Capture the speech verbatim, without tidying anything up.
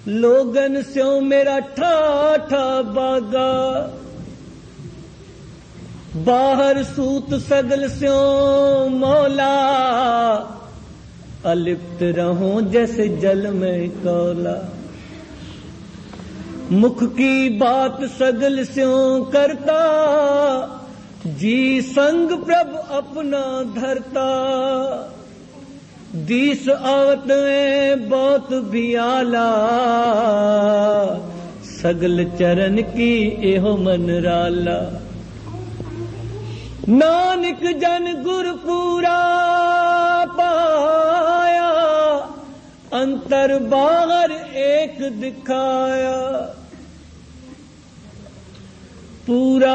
लोगन स्यों मेरा ठाठा बागा, बाहर सूत सगल स्यों मौला, अलिप्त रहूं जैसे जल में कौला। मुख की बात सगल स्यों करता, जी संग प्रभ अपना धरता। दीस आवत में बहुत भी आला, सगल चरण की एहो मन राला। नानक जन गुर पूरा पाया, अंतर बाहर एक दिखाया। पूरा